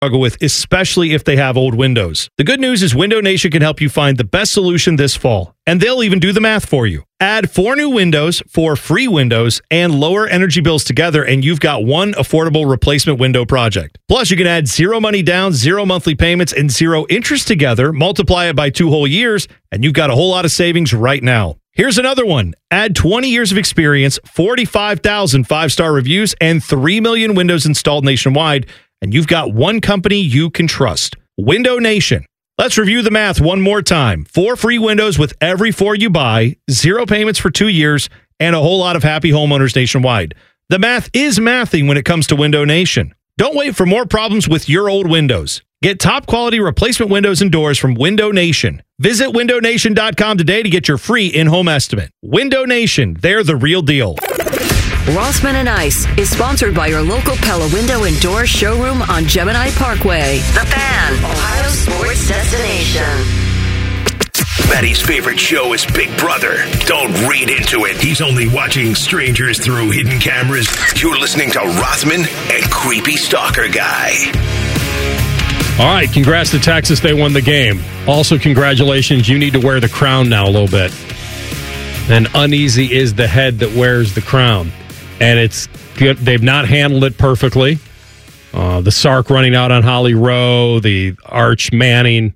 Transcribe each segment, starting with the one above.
struggle with, especially if they have old windows. The good news is Window Nation can help you find the best solution this fall, and they'll even do the math for you. Add 4 new windows, 4 free windows, and lower energy bills together, and you've got one affordable replacement window project. Plus, you can add 0 money down, 0 monthly payments, and 0 interest together, multiply it by 2 whole years, and you've got a whole lot of savings right now. Here's another one. Add 20 years of experience, 45,000 5-star reviews, and 3 million windows installed nationwide, and you've got one company you can trust. Window Nation. Let's review the math one more time. 4 free windows with every 4 you buy, 0 payments for 2 years, and a whole lot of happy homeowners nationwide. The math is mathing when it comes to Window Nation. Don't wait for more problems with your old windows. Get top quality replacement windows and doors from Window Nation. Visit windownation.com today to get your free in-home estimate. Window Nation, they're the real deal. Rothman and Ice is sponsored by your local Pella Window and Door showroom on Gemini Parkway. The Fan, Ohio sports destination. Maddie's favorite show is Big Brother. Don't read into it. He's only watching strangers through hidden cameras. You're listening to Rothman and Creepy Stalker Guy. All right, congrats to Texas. They won the game. Also, congratulations. You need to wear the crown now a little bit. And uneasy is the head that wears the crown. And it's good. They've not handled it perfectly. The Sark running out on Holly Rowe, the Arch Manning.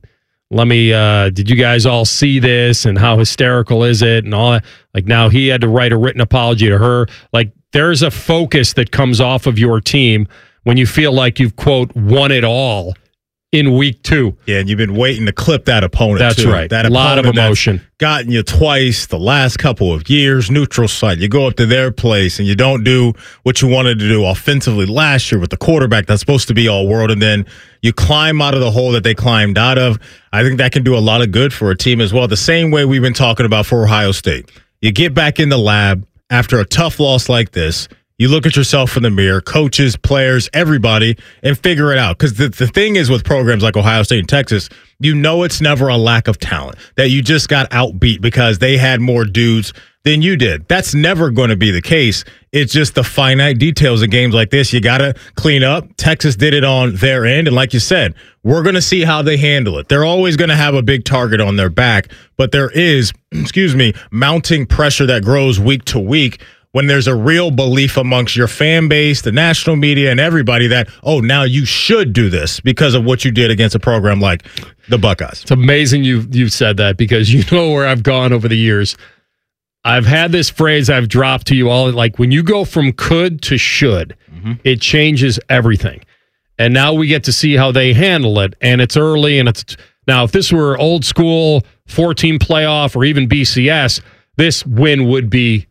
Did you guys all see this? And how hysterical is it? And all that. Like, now he had to write a written apology to her. Like, there's a focus that comes off of your team when you feel like you've, quote, won it all in week 2. Yeah, and you've been waiting to clip that opponent. That's too. right. That a lot of emotion. Gotten you twice the last couple of years. Neutral site. You go up to their place and you don't do what you wanted to do offensively last year with the quarterback that's supposed to be all world, and then you climb out of the hole that they climbed out of. I think that can do a lot of good for a team as well. The same way we've been talking about for Ohio State. You get back in the lab after a tough loss like this. You look at yourself in the mirror, coaches, players, everybody, and figure it out. Because the thing is with programs like Ohio State and Texas, you know it's never a lack of talent, that you just got outbeat because they had more dudes than you did. That's never going to be the case. It's just the finite details of games like this. You got to clean up. Texas did it on their end. And like you said, we're going to see how they handle it. They're always going to have a big target on their back, but there is, mounting pressure that grows week to week when there's a real belief amongst your fan base, the national media, and everybody that, oh, now you should do this because of what you did against a program like the Buckeyes. It's amazing you've said that, because you know where I've gone over the years. I've had this phrase I've dropped to you all, like when you go from could to should, it changes everything. And now we get to see how they handle it, and it's early, and it's now if this were old school 14 playoff or even BCS, this win would be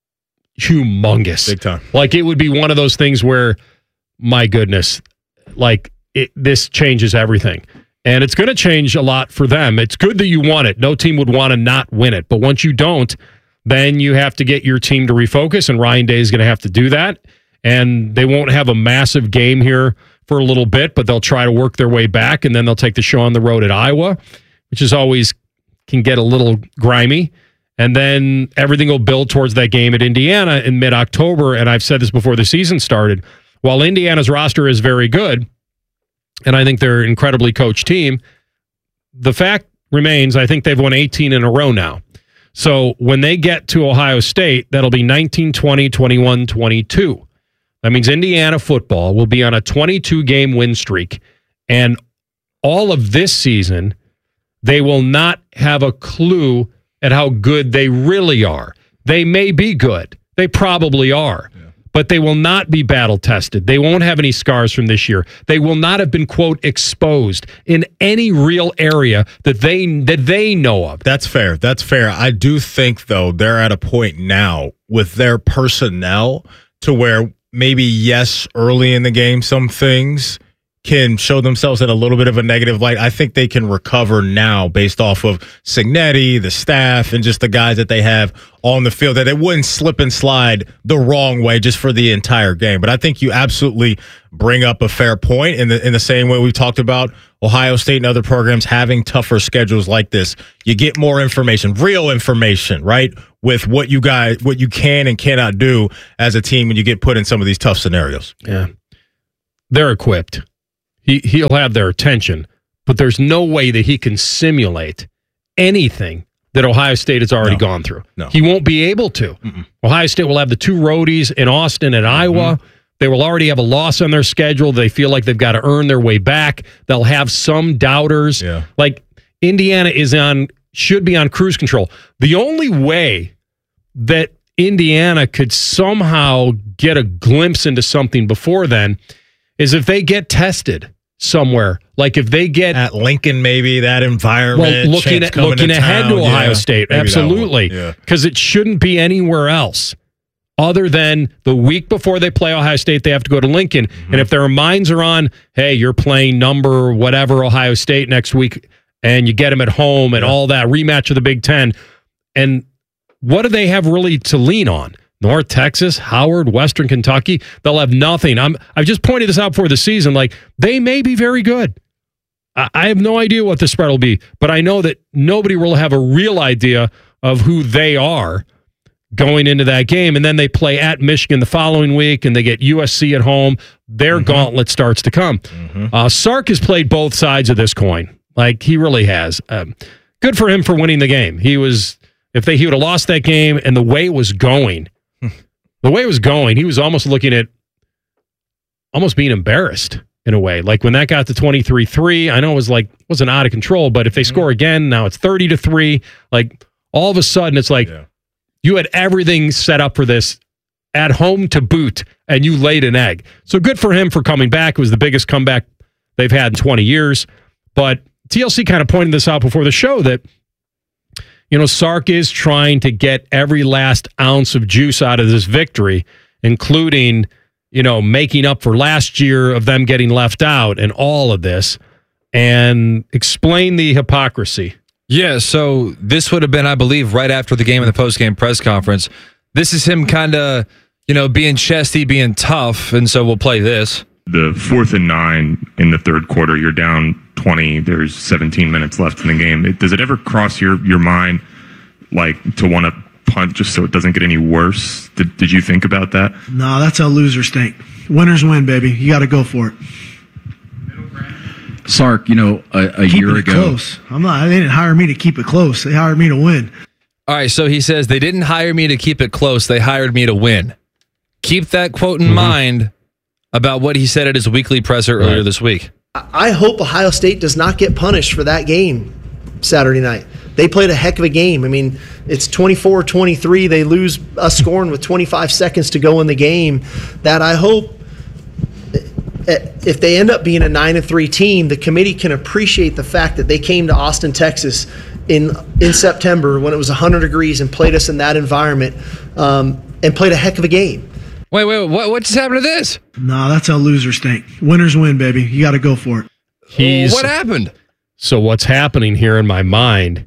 humongous. Big time. Like, it would be one of those things where, my goodness, like this changes everything. And it's going to change a lot for them. It's good that you won it. No team would want to not win it. But once you don't, then you have to get your team to refocus, and Ryan Day is going to have to do that. And they won't have a massive game here for a little bit, but they'll try to work their way back, and then they'll take the show on the road at Iowa, which is always can get a little grimy. And then everything will build towards that game at Indiana in mid-October. And I've said this before the season started. While Indiana's roster is very good, and I think they're an incredibly coached team, the fact remains I think they've won 18 in a row now. So when they get to Ohio State, that'll be 19, 20, 21, 22. That means Indiana football will be on a 22-game win streak. And all of this season, they will not have a clue at how good they really are. They may be good. They probably are. Yeah. But they will not be battle-tested. They won't have any scars from this year. They will not have been, quote, exposed in any real area that they know of. That's fair. That's fair. I do think, though, they're at a point now with their personnel to where maybe, yes, early in the game, some things can show themselves in a little bit of a negative light. I think they can recover now based off of Cignetti, the staff, and just the guys that they have on the field, that it wouldn't slip and slide the wrong way just for the entire game. But I think you absolutely bring up a fair point in the same way we've talked about Ohio State and other programs having tougher schedules like this. You get more information, real information, right? With what you can and cannot do as a team when you get put in some of these tough scenarios. Yeah. They're equipped. he'll have their attention, but there's no way that he can simulate anything that Ohio State has already gone through. No. He won't be able to. Ohio State will have the 2 roadies in Austin and Iowa. They will already have a loss on their schedule. They feel like they've got to earn their way back. They'll have some doubters. Yeah. Like Indiana should be on cruise control. The only way that Indiana could somehow get a glimpse into something before then is if they get tested somewhere. Like if they get at Lincoln, maybe that environment. Well, looking ahead to Ohio State, absolutely, because it shouldn't be anywhere else other than the week before they play Ohio State. They have to go to Lincoln, and if their minds are on, hey, you're playing number whatever Ohio State next week, and you get them at home and all that rematch of the Big Ten, and what do they have really to lean on? North Texas, Howard, Western Kentucky, they'll have nothing. I've just pointed this out before the season. Like, they may be very good. I have no idea what the spread will be, but I know that nobody will have a real idea of who they are going into that game. And then they play at Michigan the following week, and they get USC at home. Their gauntlet starts to come. Sark has played both sides of this coin. Like, he really has. Good for him for winning the game. He would have lost that game, and the way it was going, he was almost looking at almost being embarrassed in a way. Like when that got to 23-3, I know it wasn't out of control, but if they score again, now it's 30-3. Like all of a sudden it's like you had everything set up for this at home to boot, and you laid an egg. So good for him for coming back. It was the biggest comeback they've had in 20 years. But TLC kind of pointed this out before the show that Sark is trying to get every last ounce of juice out of this victory, including, making up for last year of them getting left out and all of this, and explain the hypocrisy. Yeah, so this would have been, I believe, right after the game in the post-game press conference. This is him kind of, being chesty, being tough, and so we'll play this. The 4th and 9 in the third quarter, you're down 20, there's 17 minutes left in the game. Does it ever cross your mind, like, to want to punt just so it doesn't get any worse? Did you think about that? No, that's how losers think. Winners win, baby. You got to go for it. Sark, a year ago. Close. They didn't hire me to keep it close. They hired me to win. All right, so he says they didn't hire me to keep it close. They hired me to win. Keep that quote in mind about what he said at his weekly presser earlier this week. I hope Ohio State does not get punished for that game Saturday night. They played a heck of a game. I mean, it's 24-23. They lose us scoring with 25 seconds to go in the game. That I hope, if they end up being a 9-3 team, the committee can appreciate the fact that they came to Austin, Texas in September when it was 100 degrees and played us in that environment and played a heck of a game. Wait, what just happened to this? No, that's how losers think. Winners win, baby. You got to go for it. What happened? So what's happening here in my mind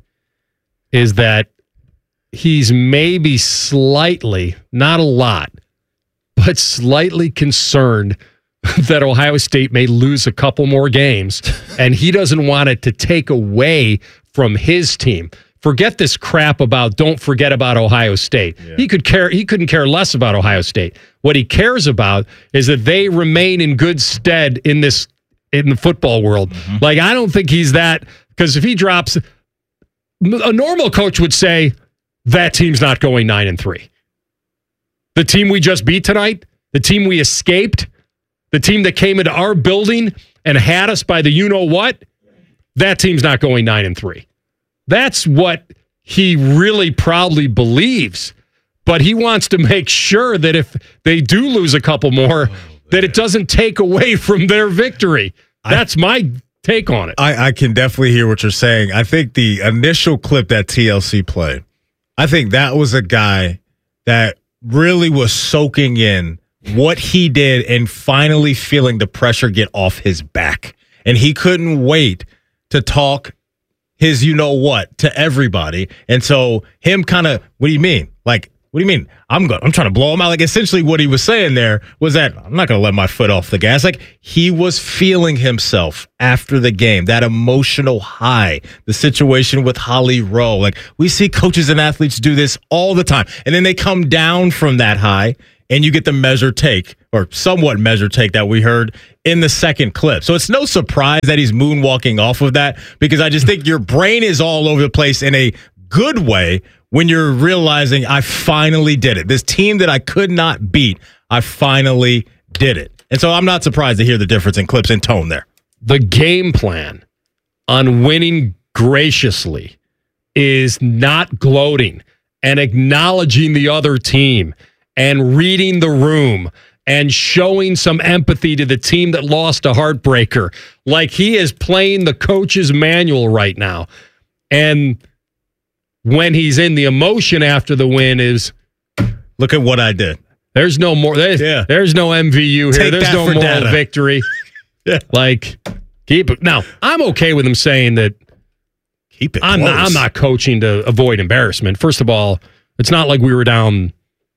is that he's maybe slightly, not a lot, but slightly concerned that Ohio State may lose a couple more games, and he doesn't want it to take away from his team. Forget this crap about don't forget about Ohio State. Yeah. He couldn't care less about Ohio State. What he cares about is that they remain in good stead in the football world. Like, I don't think he's that, because if he drops, a normal coach would say that team's not going 9-3. The team we just beat tonight, the team we escaped, the team that came into our building and had us by the you-know-what, that team's not going 9-3. That's what he really proudly believes. But he wants to make sure that if they do lose a couple more, that it doesn't take away from their victory. That's my take on it. I can definitely hear what you're saying. I think the initial clip that TLC played, I think that was a guy that really was soaking in what he did and finally feeling the pressure get off his back. And he couldn't wait to talk his you-know-what to everybody. And so him kind of, what do you mean? Like, what do you mean? I'm trying to blow him out. Like, essentially what he was saying there was that I'm not going to let my foot off the gas. Like, he was feeling himself after the game, that emotional high, the situation with Holly Rowe. Like, we see coaches and athletes do this all the time. And then they come down from that high, and you get the measure take, or somewhat measure take that we heard in the second clip. So it's no surprise that he's moonwalking off of that, because I just think your brain is all over the place in a good way when you're realizing I finally did it. This team that I could not beat, I finally did it. And so I'm not surprised to hear the difference in clips and tone there. The game plan on winning graciously is not gloating and acknowledging the other team and reading the room and showing some empathy to the team that lost a heartbreaker. Like he is playing the coach's manual right now. And when he's in the emotion after the win is, look at what I did. There's no more. There's no MVU here. There's no moral victory. Yeah. Like, keep it. Now, I'm okay with him saying that. Keep it. I'm not coaching to avoid embarrassment. First of all, it's not like we were down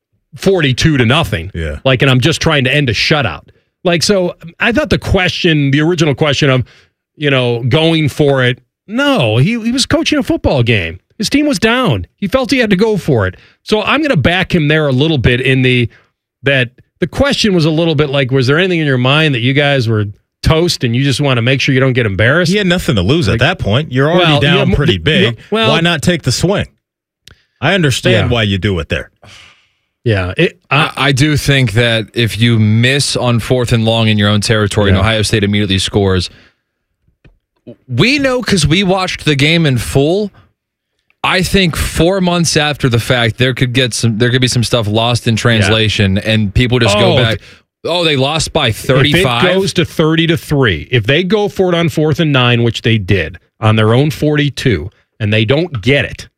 42-0. Yeah. Like, and I'm just trying to end a shutout. Like, so I thought the original question of, going for it. No, he was coaching a football game. His team was down. He felt he had to go for it. So I'm going to back him there a little bit that the question was a little bit like, was there anything in your mind that you guys were toast and you just want to make sure you don't get embarrassed? He had nothing to lose at that point. You're already down pretty big. Why not take the swing? I understand why you do it there. Yeah. I do think that if you miss on 4th and long in your own territory and Ohio State immediately scores, we know because we watched the game in full. I think 4 months after the fact, there could be some stuff lost in translation, and people just go back. Oh, they lost by 35. If it goes to 30-3, if they go for it on 4th and 9, which they did on their own 42, and they don't get it,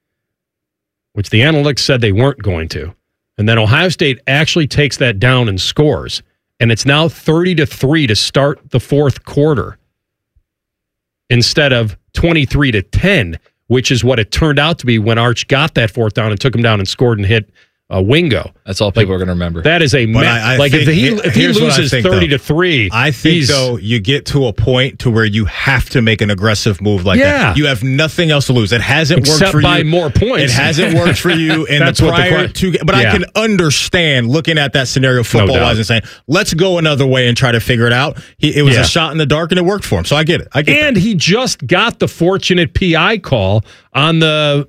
which the analytics said they weren't going to, and then Ohio State actually takes that down and scores, and it's now 30-3 to start the fourth quarter instead of 23-10. Which is what it turned out to be when Arch got that fourth down and took him down and scored and hit Wingo. That's all people are going to remember. That is a mess. If he loses 30-3, I think though you get to a point to where you have to make an aggressive move like that. You have nothing else to lose. It hasn't worked for you. By more points. It hasn't worked for you in the prior two. But I can understand looking at that scenario football-wise and saying, let's go another way and try to figure it out. It was a shot in the dark and it worked for him. So I get it. And he just got the fortunate PI call on the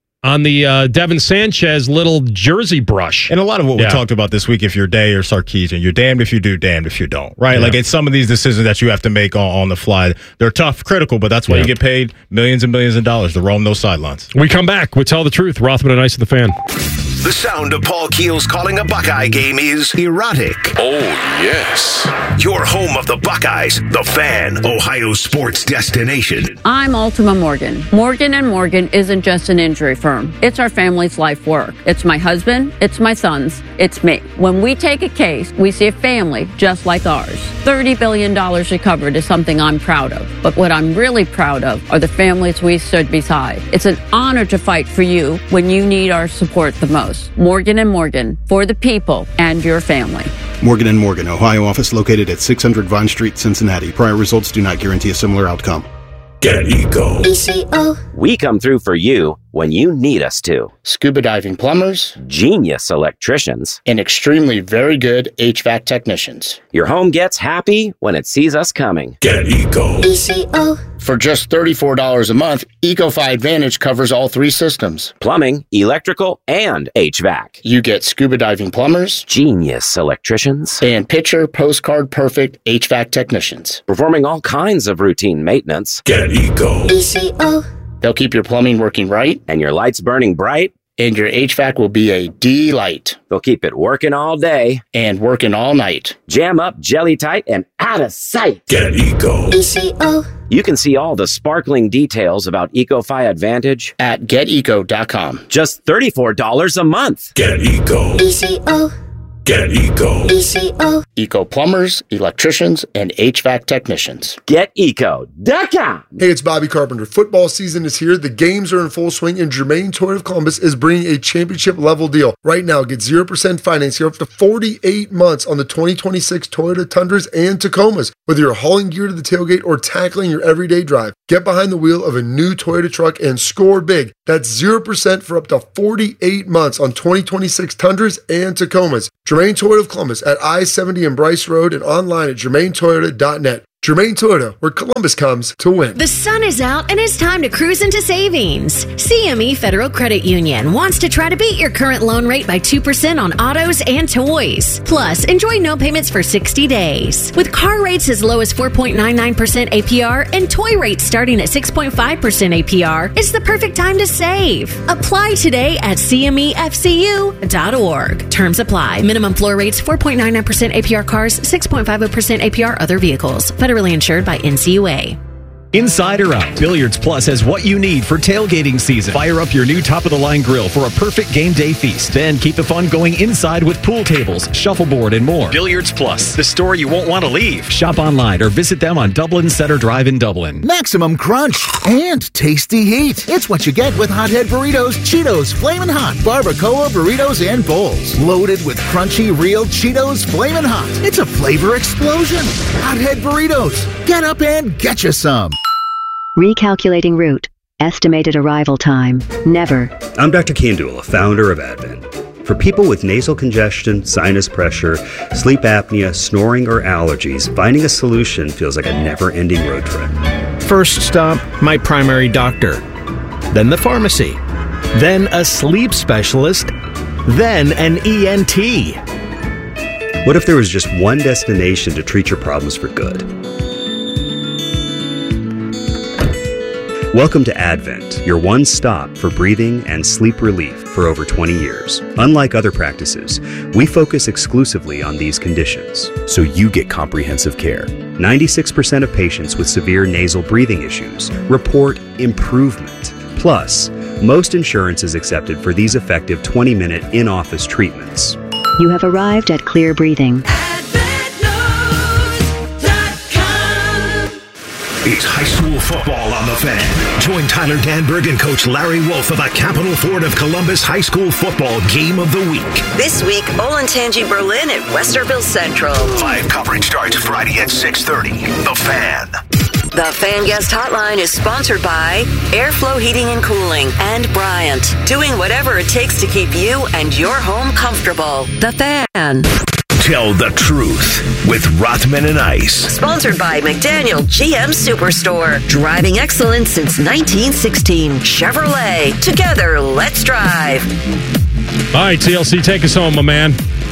Devin Sanchez little jersey brush. And a lot of what we talked about this week, if you're Day or Sarkisian, you're damned if you do, damned if you don't, right? Like it's some of these decisions that you have to make on the fly. They're tough, critical, but that's why you get paid millions and millions of dollars to roam those sidelines. We come back. We tell the truth. Rothman and Ice at the Fan. The sound of Paul Keels calling a Buckeye game is erotic. Oh, yes. Your home of the Buckeyes, the Fan, Ohio sports destination. I'm Ultima Morgan. Morgan & Morgan isn't just an injury firm. It's our family's life work. It's my husband, it's my sons, it's me. When we take a case, we see a family just like ours. $30 billion recovered is something I'm proud of. But what I'm really proud of are the families we stood beside. It's an honor to fight for you when you need our support the most. Morgan & Morgan, for the people and your family. Morgan & Morgan, Ohio office located at 600 Vine Street, Cincinnati. Prior results do not guarantee a similar outcome. Get Eco. ECO. We come through for you when you need us to. Scuba diving plumbers, genius electricians, and extremely very good HVAC technicians. Your home gets happy when it sees us coming. Get Eco. ECO. For just $34 a month, EcoFi Advantage covers all three systems. Plumbing, electrical, and HVAC. You get scuba diving plumbers, genius electricians, and picture postcard perfect HVAC technicians. Performing all kinds of routine maintenance. Get Eco. ECO. They'll keep your plumbing working right. And your lights burning bright. And your HVAC will be a delight. They'll keep it working all day. And working all night. Jam up, jelly tight, and out of sight. Get Eco. ECO. You can see all the sparkling details about EcoFi Advantage at geteco.com. Just $34 a month. Get Eco. ECO. Get Eco. ECO. Eco plumbers, electricians, and HVAC technicians. GetEco.com. Hey, it's Bobby Carpenter. Football season is here. The games are in full swing, and Germain Toyota of Columbus is bringing a championship-level deal. Right now, get 0% financing up to 48 months on the 2026 Toyota Tundras and Tacomas. Whether you're hauling gear to the tailgate or tackling your everyday drive, Get behind the wheel of a new Toyota truck and score big. That's 0% for up to 48 months on 2026 Tundras and Tacomas. Germain Toyota of Columbus at I-70 and Bryce Road and online at germaintoyota.net. Germain Toyota, where Columbus comes to win. The sun is out and it's time to cruise into savings. CME Federal Credit Union wants to try to beat your current loan rate by 2% on autos and toys. Plus, enjoy no payments for 60 days. With car rates as low as 4.99% APR and toy rates starting at 6.5% APR, it's the perfect time to save. Apply today at CMEFCU.org. Terms apply. Minimum floor rates 4.99% APR cars, 6.50% APR other vehicles. Federally insured by NCUA. Inside or out, Billiards Plus has what you need for tailgating season. Fire up your new top-of-the-line grill for a perfect game day feast. Then keep the fun going inside with pool tables, shuffleboard, and more. Billiards Plus, the store you won't want to leave. Shop online or visit them on Dublin Center Drive in Dublin. Maximum crunch and tasty heat. It's what you get with Hothead Burritos, Cheetos, Flamin' Hot, Barbacoa burritos, and bowls. Loaded with crunchy, real Cheetos Flamin' Hot. It's a flavor explosion. Hothead Burritos. Get up and get you some. Recalculating route. Estimated arrival time. Never. I'm Dr. Kandula, founder of Advent. For people with nasal congestion, sinus pressure, sleep apnea, snoring, or allergies, finding a solution feels like a never-ending road trip. First stop, my primary doctor. Then the pharmacy. Then a sleep specialist. Then an ENT. What if there was just one destination to treat your problems for good? Welcome to Advent, your one stop for breathing and sleep relief for over 20 years. Unlike other practices, we focus exclusively on these conditions, so you get comprehensive care. 96% of patients with severe nasal breathing issues report improvement. Plus, most insurance is accepted for these effective 20-minute in-office treatments. You have arrived at Clear Breathing. It's high school football on the Fan. Join Tyler Danberg and Coach Larry Wolf for the Capital Ford of Columbus High School Football Game of the Week. This week, Olentangy Berlin at Westerville Central. Live coverage starts Friday at 6:30. The Fan. The Fan Guest Hotline is sponsored by Airflow Heating and Cooling and Bryant, doing whatever it takes to keep you and your home comfortable. The Fan. Tell the Truth with Rothman and Ice. Sponsored by McDaniel GM Superstore. Driving excellence since 1916. Chevrolet. Together, let's drive. All right, TLC, take us home, my man.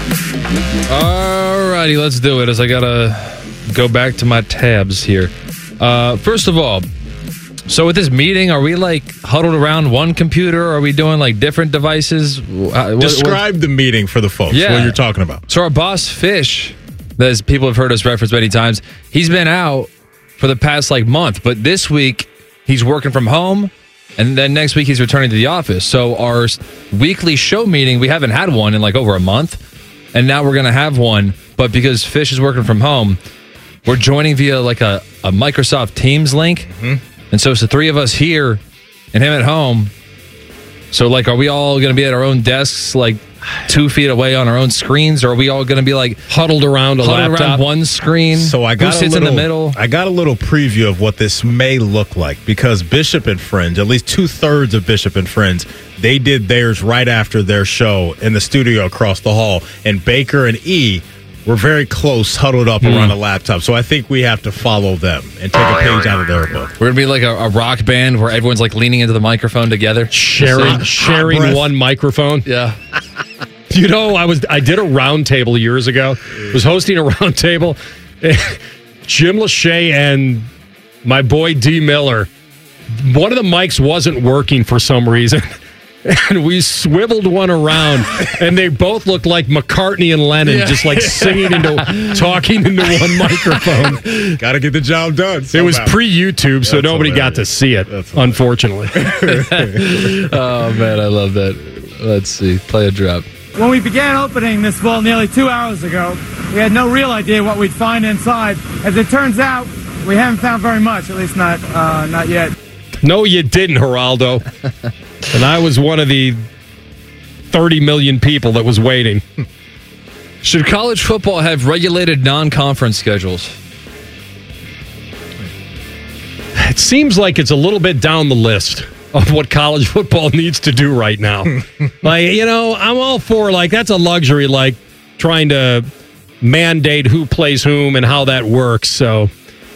All righty, let's do it as I got to go back to my tabs here. First of all, so with this meeting, are we like huddled around one computer? Or are we doing like different devices? Describe the meeting for the folks, what you're talking about. So our boss, Fish, as people have heard us reference many times, he's been out for the past like month. But this week, he's working from home. And then next week, he's returning to the office. So our weekly show meeting, we haven't had one in like over a month. And now we're going to have one. But because Fish is working from home, we're joining via like a Microsoft Teams link. Mm-hmm. And so it's the three of us here and him at home. So, like, are we all going to be at our own desks, like 2 feet away on our own screens? Or are we all going to be, like, huddled around around one screen? So I got Who sits in the middle? I got a little preview of what this may look like because Bishop and Friends, at least 2/3 of Bishop and Friends, they did theirs right after their show in the studio across the hall. And Baker and E were very close, huddled up around a laptop. So I think we have to follow them and take a page out of their book. We're going to be like a rock band where everyone's like leaning into the microphone together. Sharing one microphone. Yeah. You know, I did a round table years ago. Was hosting a round table. Jim Lachey and my boy D. Miller. One of the mics wasn't working for some reason. And we swiveled one around, and they both looked like McCartney and Lennon, just like talking into one microphone. Got to get the job done. It was pre-YouTube, so nobody got to see it, unfortunately. Oh, man, I love that. Let's see. Play a drop. When we began opening this vault nearly 2 hours ago, we had no real idea what we'd find inside. As it turns out, we haven't found very much, at least not yet. No, you didn't, Geraldo. And I was one of the 30 million people that was waiting. Should college football have regulated non-conference schedules? it seems like it's a little bit down the list of what college football needs to do right now. I'm all for, that's a luxury, trying to mandate who plays whom and how that works. So,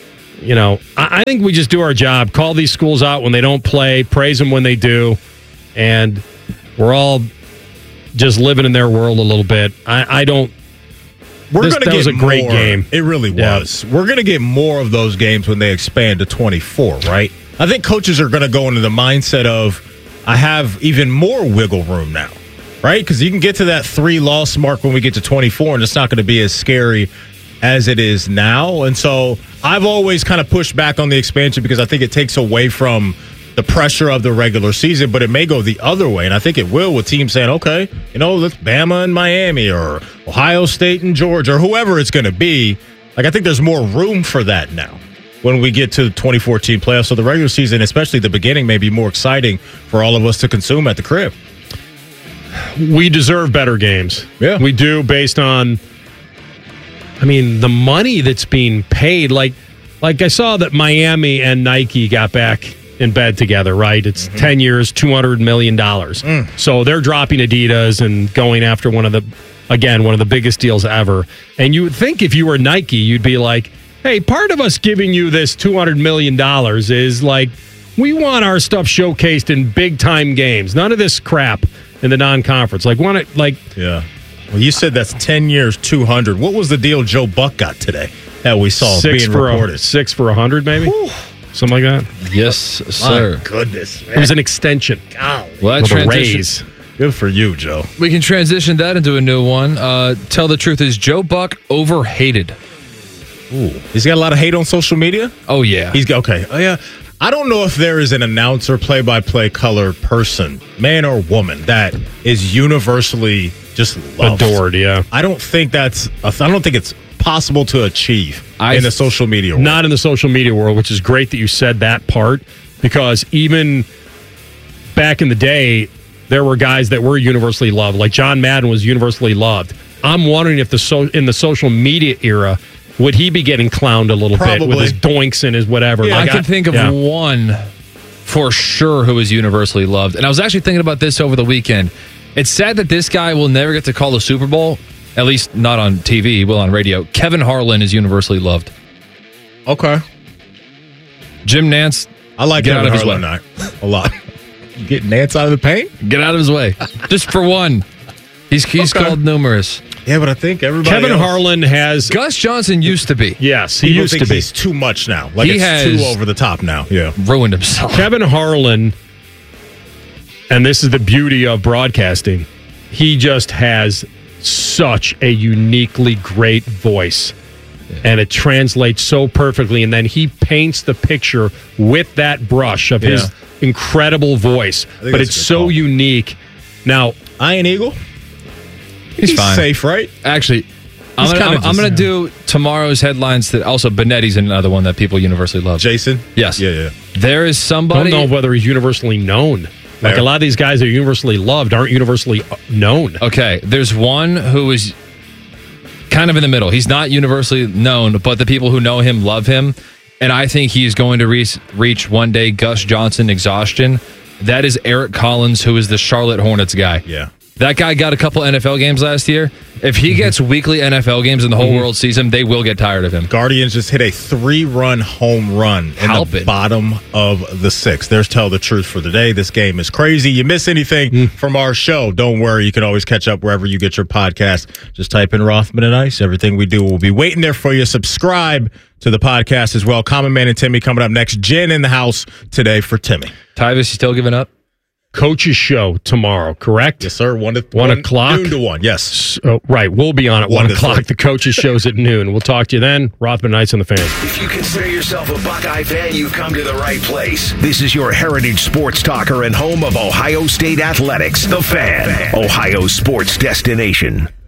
I think we just do our job, call these schools out when they don't play, praise them when they do, and we're all just living in their world a little bit. I don't. That was a great game. It really was. We're going to get more of those games when they expand to 24, right? I think coaches are going to go into the mindset of, I have even more wiggle room now, right? Because you can get to that 3-loss mark when we get to 24, and it's not going to be as scary as it is now. And so I've always kind of pushed back on the expansion because I think it takes away from the pressure of the regular season, but it may go the other way, and I think it will, with teams saying, okay, let's Bama and Miami or Ohio State and Georgia or whoever it's going to be. I think there's more room for that now when we get to the 2014 playoffs. So the regular season, especially the beginning, may be more exciting for all of us to consume at the crib. We deserve better games. Yeah. We do, based on, the money that's being paid. Like I saw that Miami and Nike got back in bed together, right? It's 10 years, $200 million. So they're dropping Adidas and going after one of the biggest deals ever. And you would think if you were Nike, you'd be like, hey, part of us giving you this $200 million is we want our stuff showcased in big-time games. None of this crap in the non-conference. Yeah. Well, you said that's 10 years, 200. What was the deal Joe Buck got today that we saw being reported? 6 for 100, maybe? Whew. Something like that? Yes, sir. My goodness, man. It was an extension. Golly. Well, that raise. Good for you, Joe. We can transition that into a new one. Tell the truth, is Joe Buck overhated? Ooh. He's got a lot of hate on social media? Oh, yeah. Okay. Oh, yeah. I don't know if there is an announcer, play-by-play color person, man or woman, that is universally just loved. Adored, yeah. I don't think it's possible to achieve in the social media world. Not in the social media world, which is great that you said that part, because even back in the day, there were guys that were universally loved. Like John Madden was universally loved. I'm wondering if in the social media era, would he be getting clowned a little bit with his doinks and his whatever? Yeah, I can think of one for sure who is universally loved. And I was actually thinking about this over the weekend. It's sad that this guy will never get to call the Super Bowl, at least not on TV, he will on radio. Kevin Harlan is universally loved. Okay. Jim Nance, I like Kevin Harlan a lot. Get Nance out of the paint? Get out of his way. Just for one. He's called numerous. Yeah, but I think everybody Kevin Harlan has... Gus Johnson used to be. Yes, he used to be. He's too much now. He has too over the top now. Yeah. Ruined himself. Kevin Harlan, and this is the beauty of broadcasting, he just has such a uniquely great voice. And it translates so perfectly. And then he paints the picture with that brush of his incredible voice. But it's so unique. Now, Iron Eagle? He's fine. Safe, right? Actually, I'm going to do tomorrow's headlines. That also, Benetti's another one that people universally love. Jason? Yes. Yeah. There is somebody... Don't know whether he's universally known. Like a lot of these guys that are universally loved aren't universally known. Okay, there's one who is kind of in the middle. He's not universally known, but the people who know him love him. And I think he's going to reach one day Gus Johnson exhaustion. That is Eric Collins, who is the Charlotte Hornets guy. Yeah. That guy got a couple NFL games last year. If he gets weekly NFL games in the whole world season, they will get tired of him. Guardians just hit a 3-run home run in the bottom of the 6th. There's Tell the Truth for the day. This game is crazy. You miss anything from our show, don't worry. You can always catch up wherever you get your podcast. Just type in Rothman and Ice. Everything we do will be waiting there for you. Subscribe to the podcast as well. Common Man and Timmy coming up next. Jen in the house today for Timmy. Tyvis, you still giving up? Coach's show tomorrow, correct? Yes, sir. 1 o'clock? Noon to 1, yes. Right, we'll be on at 1 o'clock. The coach's show's at noon. We'll talk to you then. Rothman Nights on the Fan. If you consider yourself a Buckeye fan, you've come to the right place. This is your heritage sports talker and home of Ohio State Athletics, The Fan, Ohio sports destination.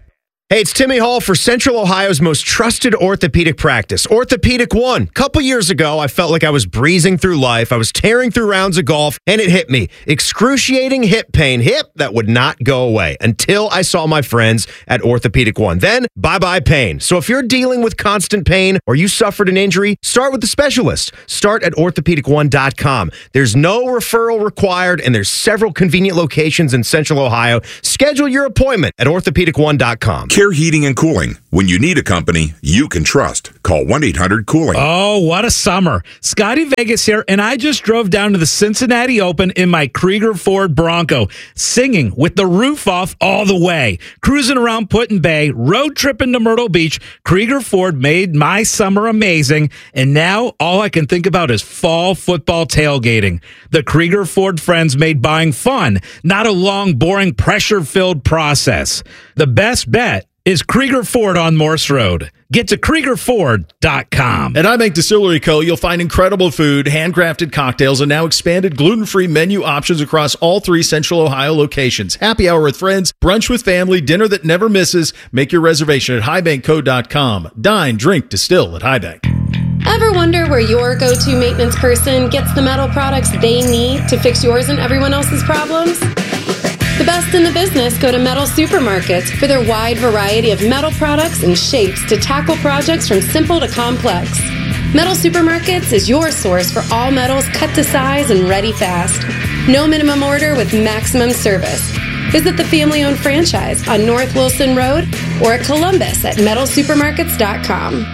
Hey, it's Timmy Hall for Central Ohio's most trusted orthopedic practice, Orthopedic One. A couple years ago, I felt like I was breezing through life. I was tearing through rounds of golf, and it hit me. Excruciating hip pain. Hip that would not go away until I saw my friends at Orthopedic One. Then, bye-bye pain. So if you're dealing with constant pain or you suffered an injury, start with the specialist. Start at orthopedic1.com. There's no referral required, and there's several convenient locations in Central Ohio. Schedule your appointment at orthopedic1.com. Care Heating and Cooling. When you need a company you can trust, call 1-800-COOLING. Oh, what a summer. Scotty Vegas here, and I just drove down to the Cincinnati Open in my Krieger Ford Bronco, singing with the roof off all the way. Cruising around Put-in Bay, road tripping to Myrtle Beach. Krieger Ford made my summer amazing, and now all I can think about is fall football tailgating. The Krieger Ford friends made buying fun, not a long, boring, pressure-filled process. The best bet is Krieger Ford on Morse Road. Get to KriegerFord.com. At iBank Distillery Co., you'll find incredible food, handcrafted cocktails, and now expanded gluten-free menu options across all 3 Central Ohio locations. Happy hour with friends, brunch with family, dinner that never misses. Make your reservation at highbankco.com. Dine, drink, distill at Highbank. Ever wonder where your go-to maintenance person gets the metal products they need to fix yours and everyone else's problems? The best in the business go to Metal Supermarkets for their wide variety of metal products and shapes to tackle projects from simple to complex. Metal Supermarkets is your source for all metals cut to size and ready fast. No minimum order with maximum service. Visit the family-owned franchise on North Wilson Road or at Columbus at metalsupermarkets.com.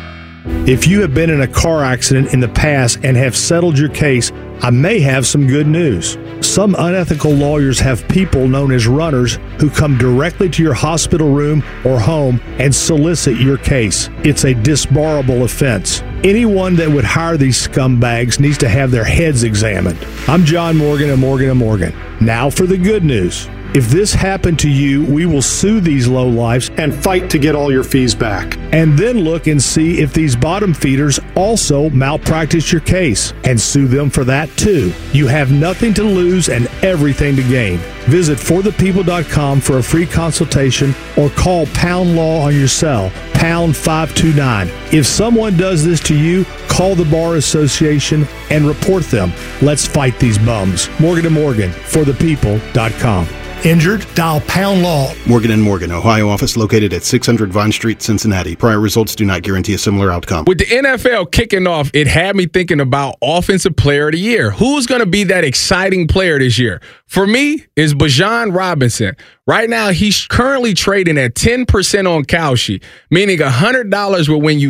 If you have been in a car accident in the past and have settled your case, I may have some good news. Some unethical lawyers have people known as runners who come directly to your hospital room or home and solicit your case. It's a disbarable offense. Anyone that would hire these scumbags needs to have their heads examined. I'm John Morgan of Morgan & Morgan. Now for the good news. If this happened to you, we will sue these lowlifes and fight to get all your fees back. And then look and see if these bottom feeders also malpractice your case and sue them for that too. You have nothing to lose and everything to gain. Visit forthepeople.com for a free consultation or call Pound Law on your cell, pound 529. If someone does this to you, call the Bar Association and report them. Let's fight these bums. Morgan & Morgan, forthepeople.com. Injured? Dial Pound Law. Morgan & Morgan, Ohio office located at 600 Vine Street, Cincinnati. Prior results do not guarantee a similar outcome. With the NFL kicking off, it had me thinking about Offensive Player of the Year. Who's going to be that exciting player this year? For me, it's Bijan Robinson. Right now, he's currently trading at 10% on Kalshi, meaning $100 will win you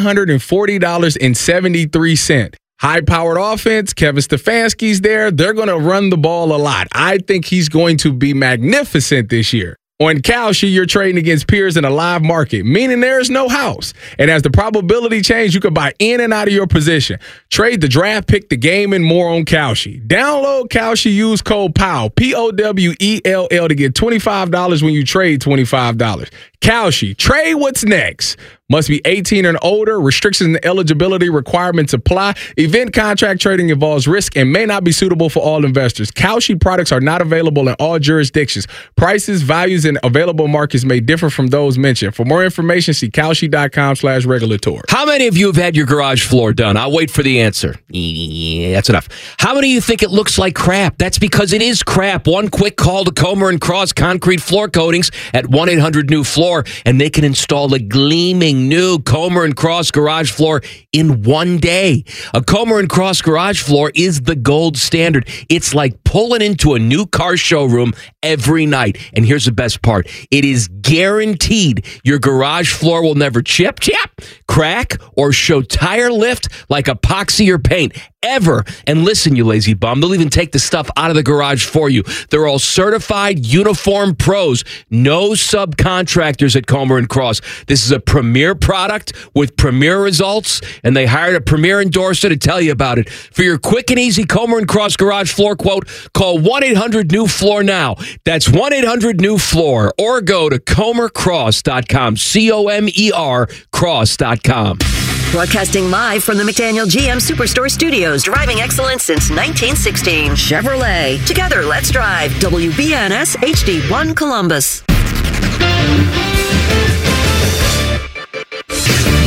$940.73. High-powered offense, Kevin Stefanski's there. They're going to run the ball a lot. I think he's going to be magnificent this year. On Kalshi, you're trading against peers in a live market, meaning there is no house. And as the probability changes, you can buy in and out of your position. Trade the draft pick, the game, and more on Kalshi. Download Kalshi, use code POWELL, P-O-W-E-L-L, to get $25 when you trade $25. Kalshi, trade what's next. Must be 18 and older. Restrictions and eligibility requirements apply. Event contract trading involves risk and may not be suitable for all investors. Kalshi products are not available in all jurisdictions. Prices, values, and available markets may differ from those mentioned. For more information, see Kalshi.com/regulatory. How many of you have had your garage floor done? I'll wait for the answer. Yeah, that's enough. How many of you think it looks like crap? That's because it is crap. One quick call to Comer & Cross Concrete Floor Coatings at 1-800-NEW-FLOOR, and they can install a gleaming new Comer & Cross garage floor in one day. A Comer & Cross garage floor is the gold standard. It's like pulling into a new car showroom every night. And here's the best part. It is guaranteed your garage floor will never chip, crack, or show tire lift like epoxy or paint. Ever. And listen, you lazy bum, they'll even take the stuff out of the garage for you. They're all certified uniform pros. No subcontractors at Comer & Cross. This is a premier product with premier results, and they hired a premier endorser to tell you about it. For your quick and easy Comer & Cross garage floor quote, call 1-800-NEW-FLOOR now. That's 1-800-NEW-FLOOR, or go to comercross.com, C-O-M-E-R cross.com. Broadcasting live from the McDaniel GM Superstore Studios, driving excellence since 1916. Chevrolet. Together, let's drive. WBNS HD1 Columbus.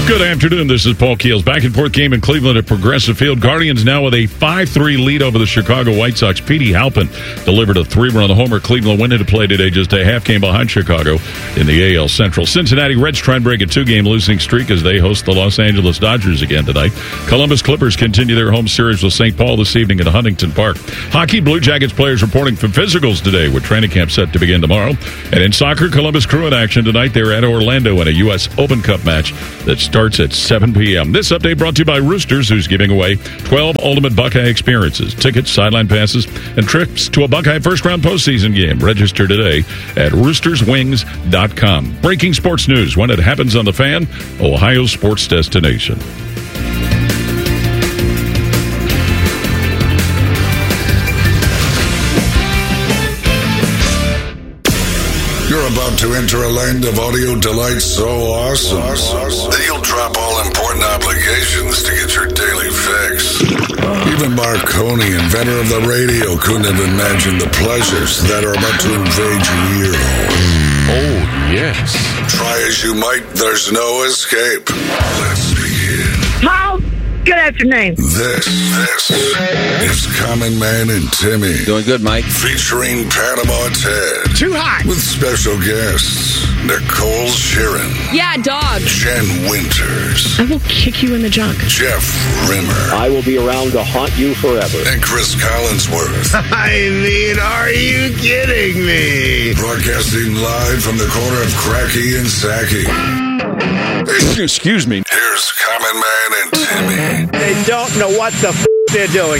Good afternoon. This is Paul Keels. Back and forth game in Cleveland at Progressive Field. Guardians now with a 5-3 lead over the Chicago White Sox. Petey Halpin delivered a 3-run homer. Cleveland went into play today just a half game behind Chicago in the AL Central. Cincinnati Reds try and break a 2-game losing streak as they host the Los Angeles Dodgers again tonight. Columbus Clippers continue their home series with St. Paul this evening at Huntington Park. Hockey, Blue Jackets players reporting for physicals today with training camp set to begin tomorrow. And in soccer, Columbus Crew in action tonight. They're at Orlando in a U.S. Open Cup match that starts at 7 p.m. This update brought to you by Roosters, who's giving away 12 Ultimate Buckeye experiences, tickets, sideline passes, and trips to a Buckeye first-round postseason game. Register today at roosterswings.com. Breaking sports news when it happens on The Fan, Ohio sports destination. You're about to enter a land of audio delight so awesome that you'll drop all important obligations to get your daily fix. Even Marconi, inventor of the radio, couldn't have imagined the pleasures that are about to invade your ear hole. Oh, yes. Try as you might, there's no escape. Let's begin. Paul, good afternoon. This is Common Man and Timmy. Doing good, Mike. Featuring Panama Ted. Too hot. With special guests, Nicole Sheeran. Yeah, dog. Jen Winters. I will kick you in the junk. Jeff Rimmer. I will be around to haunt you forever. And Chris Collinsworth. I mean, are you kidding me? Broadcasting live from the corner of Cracky and Sacky. Excuse me. Here's Common Man and Timmy. They don't know what the they're doing.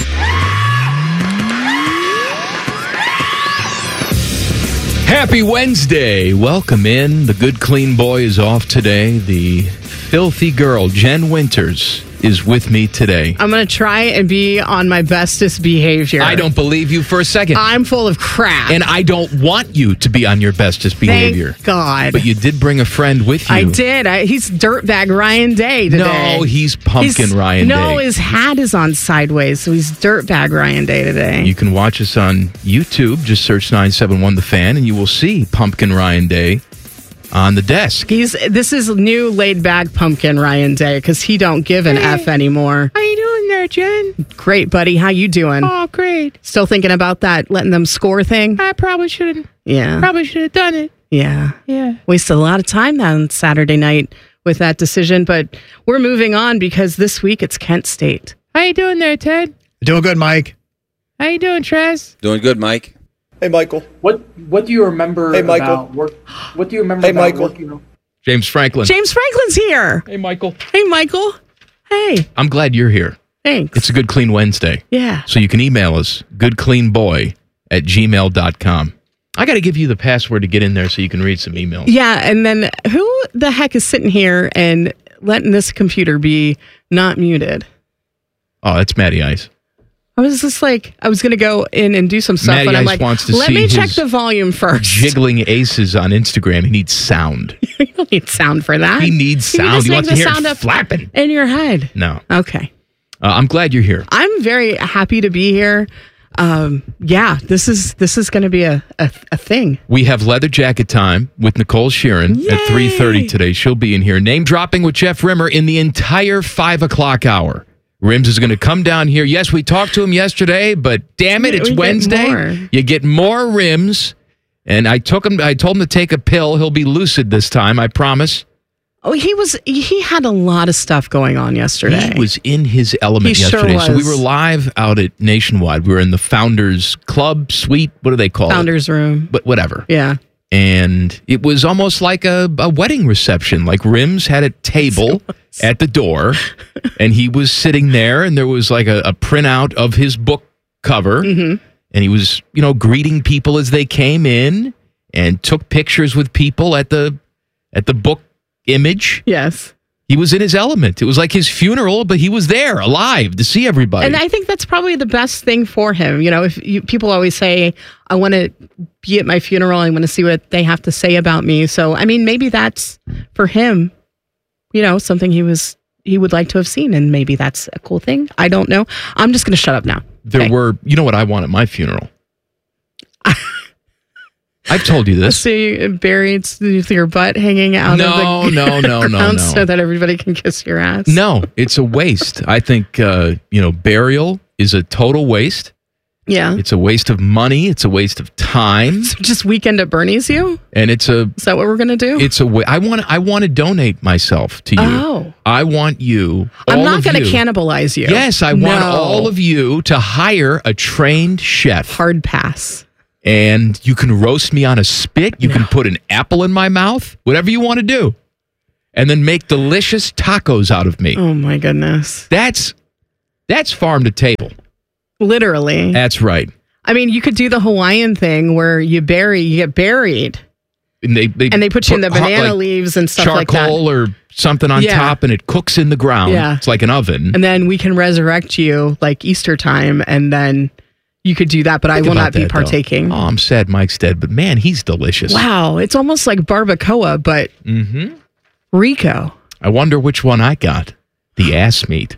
Happy Wednesday. Welcome in. The good, clean boy is off today. The filthy girl, Jen Winters, is with me today. I'm going to try and be on my bestest behavior. I don't believe you for a second. I'm full of crap. And I don't want you to be on your bestest behavior. Thank God. But you did bring a friend with you. I did. He's dirtbag Ryan Day today. No, he's pumpkin Ryan Day. No, his hat is on sideways, so he's dirtbag Ryan Day today. You can watch us on YouTube. Just search 971 The Fan, and you will see pumpkin Ryan Day on the desk. This is new laid back pumpkin Ryan Day because he don't give an F anymore. How you doing there, Jen? Great, buddy. How you doing? Oh, great. Still thinking about that letting them score thing? I probably should have. Yeah. Probably should have done it. Yeah. Yeah. Wasted a lot of time on Saturday night with that decision, but we're moving on because this week it's Kent State. How you doing there, Ted? Doing good, Mike. How you doing, Trez? Doing good, Mike. Hey, Michael. What do you remember about work? What do you remember about Michael. working? James Franklin. James Franklin's here. Hey, Michael. Hey, Michael. Hey. I'm glad you're here. Thanks. It's a Good Clean Wednesday. Yeah. So you can email us, goodcleanboy@gmail.com. I got to give you the password to get in there so you can read some emails. Yeah, and then who the heck is sitting here and letting this computer be not muted? Oh, that's Matty Ice. I was just like, I was going to go in and do some stuff, Matty and I'm Ice like, wants to let see me check his the volume first. Jiggling aces on Instagram. He needs sound. You don't need sound for that. He needs sound. He wants to hear it flapping in your head. No. Okay. I'm glad you're here. I'm very happy to be here. Yeah, this is going to be a thing. We have leather jacket time with Nicole Sheeran at 3:30 today. She'll be in here. Name dropping with Jeff Rimmer in the entire 5 o'clock hour. Rims is going to come down here. Yes, we talked to him yesterday, but damn it, it's Wednesday. You get more Rims. And I told him to take a pill. He'll be lucid this time, I promise. Oh, he had a lot of stuff going on yesterday. He was in his element yesterday. Sure was. So we were live out at Nationwide. We were in the Founders Club Suite. What do they call it? Founders Room. But whatever. Yeah. And it was almost like a wedding reception. Like Rims had a table at the door, and he was sitting there, and there was like a printout of his book cover, and he was, greeting people as they came in, and took pictures with people at the book image. Yes. He was in his element. It was like his funeral, but he was there, alive, to see everybody. And I think that's probably the best thing for him. People always say, I want to be at my funeral. I want to see what they have to say about me. So, I mean, maybe that's for him, something he would like to have seen. And maybe that's a cool thing. I don't know. I'm just going to shut up now. There were, you know what I want at my funeral? I've told you this. So you buried with your butt hanging out of the ground so that everybody can kiss your ass? No, it's a waste. I think, burial is a total waste. Yeah. It's a waste of money. It's a waste of time. So just weekend at Bernie's you? And is that what we're going to do? It's I want to donate myself to you. Oh. I want you. I'm not going to cannibalize you. Yes, I want all of you to hire a trained chef. Hard pass. And you can roast me on a spit. You can put an apple in my mouth. Whatever you want to do. And then make delicious tacos out of me. Oh, my goodness. That's farm to table. Literally. That's right. I mean, you could do the Hawaiian thing where you get buried. And they put you in the banana leaves and stuff like that. Charcoal or something on top, and it cooks in the ground. Yeah. It's like an oven. And then we can resurrect you like Easter time, and then you could do that, but I will not be partaking. Oh, I'm sad Mike's dead, but man, he's delicious. Wow. It's almost like barbacoa, but Rico. I wonder which one I got. The ass meat.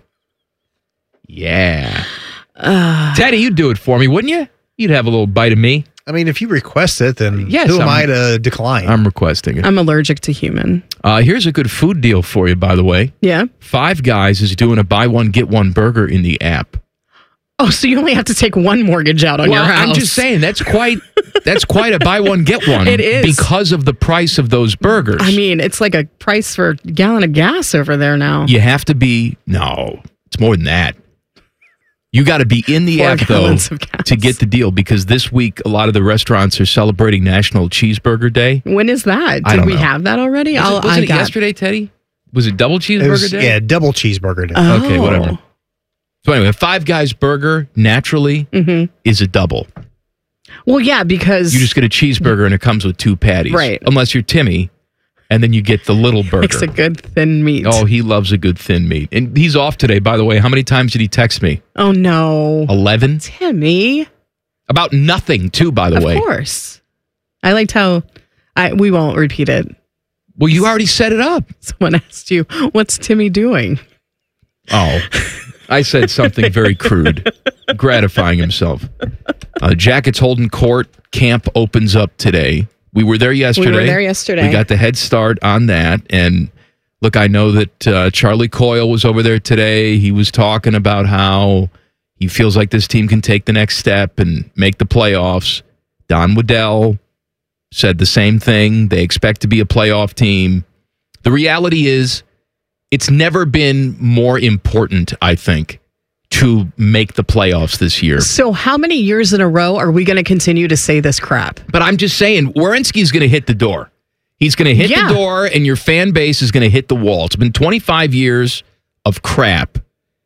Yeah. Teddy, you'd do it for me, wouldn't you? You'd have a little bite of me. I mean, if you request it, then Yes, who am I to decline? I'm requesting it. I'm allergic to human. Here's a good food deal for you, by the way. Yeah. Five Guys is doing a buy one, get one burger in the app. Oh, so you only have to take one mortgage out on your house. I'm just saying, that's quite a buy one, get one. It is. Because of the price of those burgers. I mean, it's like a price for a gallon of gas over there now. You have to be, no, it's more than that. You got to be in the 4 app, though, gallons of gas. to get the deal, because this week, a lot of the restaurants are celebrating National Cheeseburger Day. When is that? I Did don't we know. have that already? Was it yesterday, Teddy? Was it double cheeseburger day? Yeah, double cheeseburger day. Oh. Okay, whatever. So anyway, a Five Guys burger naturally is a double. Well, yeah, because You just get a cheeseburger and it comes with 2 patties. Right. Unless you're Timmy, and then you get the little burger. it's a good thin meat. Oh, he loves a good thin meat. And he's off today, by the way. How many times did he text me? Oh, no. 11? Timmy. About nothing, too, by the way. Of course. I liked how we won't repeat it. Well, you already set it up. Someone asked you, what's Timmy doing? Oh, I said something very crude, gratifying himself. Jackets holding court. Camp opens up today. We were there yesterday. We got the head start on that. And look, I know that Charlie Coyle was over there today. He was talking about how he feels like this team can take the next step and make the playoffs. Don Waddell said the same thing. They expect to be a playoff team. The reality is, it's never been more important, I think, to make the playoffs this year. So how many years in a row are we going to continue to say this crap? But I'm just saying, Werenski's going to hit the door. He's going to hit the door, and your fan base is going to hit the wall. It's been 25 years of crap,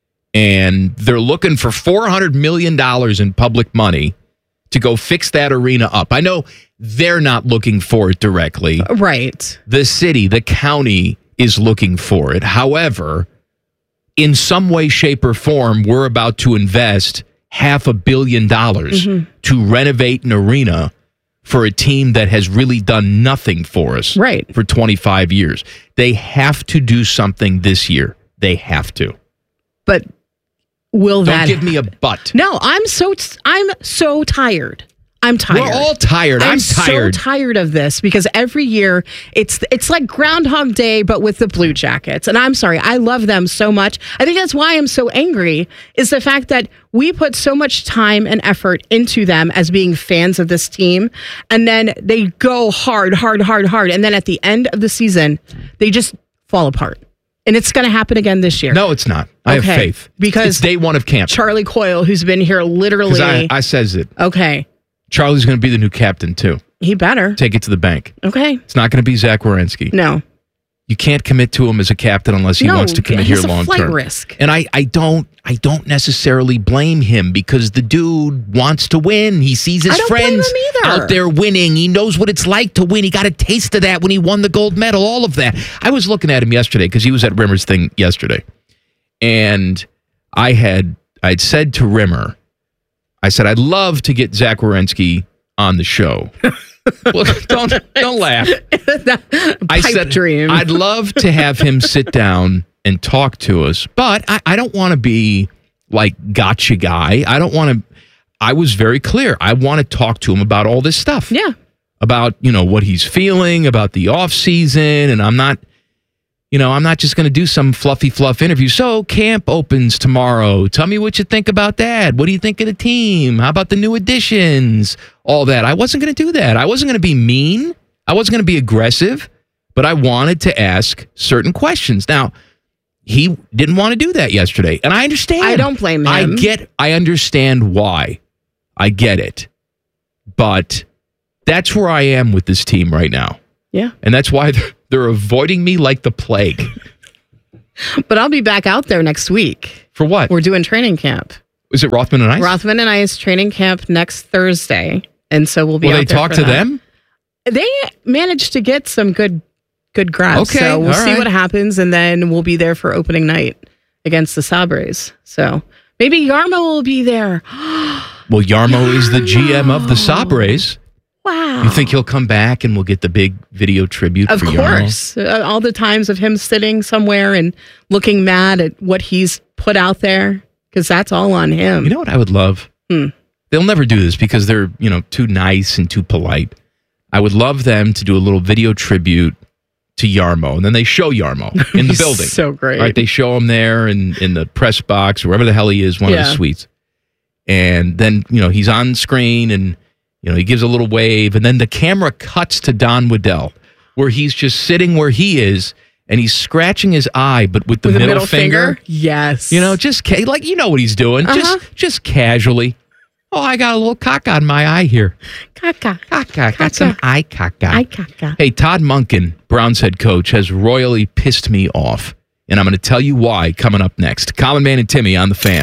and they're looking for $400 million in public money to go fix that arena up. I know they're not looking for it directly. Right. The city, the county is looking for it. However, in some way, shape, or form, we're about to invest $500 million to renovate an arena for a team that has really done nothing for us for 25 years. They have to do something this year. They have to. But will Don't give me a but. No, I'm so tired. I'm tired. We're all tired. I'm tired. So tired of this because every year it's like Groundhog Day, but with the Blue Jackets. And I'm sorry, I love them so much. I think that's why I'm so angry, is the fact that we put so much time and effort into them as being fans of this team. And then they go hard. And then at the end of the season, they just fall apart. And it's going to happen again this year. No, it's not. I have faith. Because it's day one of camp. Charlie Coyle, who's been here literally. I says it. Okay. Charlie's going to be the new captain, too. He better. Take it to the bank. Okay. It's not going to be Zach Werenski. No. You can't commit to him as a captain unless he wants to commit here long term. He's a flight risk. And I don't necessarily blame him because the dude wants to win. He sees his friends out there winning. He knows what it's like to win. He got a taste of that when he won the gold medal, all of that. I was looking at him yesterday because he was at Rimmer's thing yesterday. And I'd said to Rimmer, I said, I'd love to get Zach Werenski on the show. Well, don't laugh. I said, dream. I'd love to have him sit down and talk to us, but I don't want to be like gotcha guy. I was very clear. I want to talk to him about all this stuff. Yeah. about, what he's feeling about the offseason, and I'm not just going to do some fluffy fluff interview. So camp opens tomorrow. Tell me what you think about that. What do you think of the team? How about the new additions? All that. I wasn't going to do that. I wasn't going to be mean. I wasn't going to be aggressive, but I wanted to ask certain questions. Now, he didn't want to do that yesterday, and I understand. I don't blame him. I understand why. I get it. But that's where I am with this team right now. Yeah. And that's why they're avoiding me like the plague. But I'll be back out there next week. For what? We're doing training camp. Is it Rothman and Ice? Rothman and Ice training camp next Thursday. And so we'll be Will out they there talk for to that. them? They managed to get some good grabs. Okay, So we'll see right. what happens, and then we'll be there for opening night against the Sabres. So maybe Yarmo will be there. Well, Yarmo is the GM of the Sabres. Wow. You think he'll come back and we'll get the big video tribute Of for Yarmo? course. All the times of him sitting somewhere and looking mad at what he's put out there, because that's all on him. You know what I would love? They'll never do this because they're, too nice and too polite. I would love them to do a little video tribute to Yarmo, and then they show Yarmo in the building. So great. Right? They show him there in the press box, wherever the hell he is, one of the suites. And then, he's on screen and, he gives a little wave, and then the camera cuts to Don Waddell, where he's just sitting where he is, and he's scratching his eye, but with the middle finger. Yes. Just what he's doing. Just casually. Oh, I got a little caca on my eye here. Caca. Got some eye caca. Eye caca. Hey, Todd Monken, Browns head coach, has royally pissed me off. And I'm going to tell you why coming up next. Common Man and Timmy on the Fan.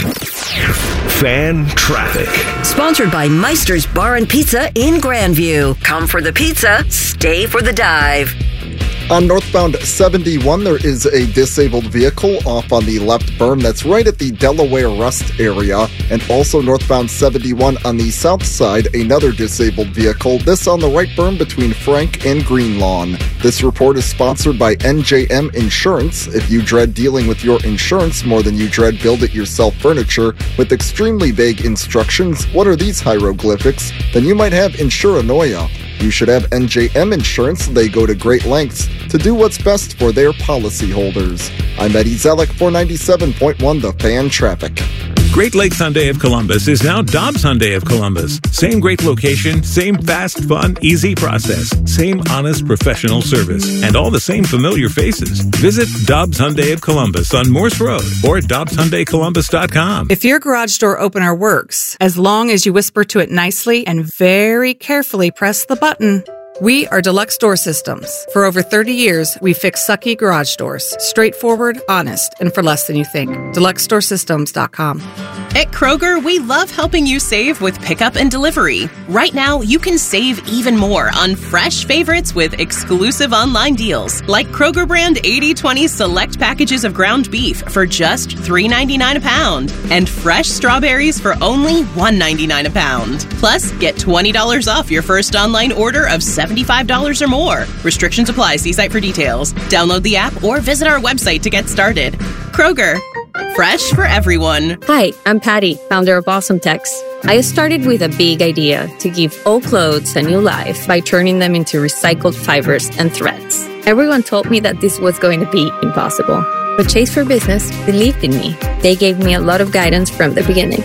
Fan traffic. Sponsored by Meister's Bar and Pizza in Grandview. Come for the pizza, stay for the dive. On northbound 71, there is a disabled vehicle off on the left berm that's right at the Delaware Rust area. And also northbound 71 on the south side, another disabled vehicle, this on the right berm between Frank and Green Lawn. This report is sponsored by NJM Insurance. If you dread dealing with your insurance more than you dread build-it-yourself furniture with extremely vague instructions, what are these hieroglyphics? Then you might have insuranoia. You should have NJM Insurance. They go to great lengths to do what's best for their policyholders. I'm Eddie Zellick for 97.1 The Fan Traffic. Great Lakes Hyundai of Columbus is now Dobbs Hyundai of Columbus. Same great location, same fast, fun, easy process, same honest, professional service, and all the same familiar faces. Visit Dobbs Hyundai of Columbus on Morse Road or DobbsHyundaiColumbus.com. If your garage door opener works, as long as you whisper to it nicely and very carefully press the button, we are Deluxe Door Systems. For over 30 years, we fix sucky garage doors. Straightforward, honest, and for less than you think. DeluxeDoorSystems.com. At Kroger, we love helping you save with pickup and delivery. Right now, you can save even more on fresh favorites with exclusive online deals, like Kroger brand 80/20 select packages of ground beef for just $3.99 a pound, and fresh strawberries for only $1.99 a pound. Plus, get $20 off your first online order of $75 or more. Restrictions apply. See site for details. Download the app or visit our website to get started. Kroger, fresh for everyone. Hi, I'm Patty, founder of Awesome Tex. I started with a big idea to give old clothes a new life by turning them into recycled fibers and threads. Everyone told me that this was going to be impossible, but Chase for Business believed in me. They gave me a lot of guidance from the beginning.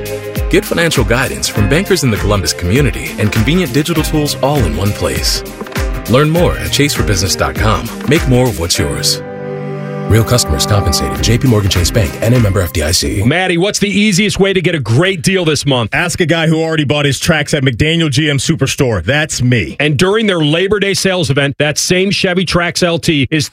Get financial guidance from bankers in the Columbus community and convenient digital tools all in one place. Learn more at chaseforbusiness.com. Make more of what's yours. Real customers compensated. JP Morgan Chase Bank, N.A. member FDIC. Maddie, what's the easiest way to get a great deal this month? Ask a guy who already bought his tracks at McDaniel GM Superstore. That's me. And during their Labor Day sales event, that same Chevy Trax LT is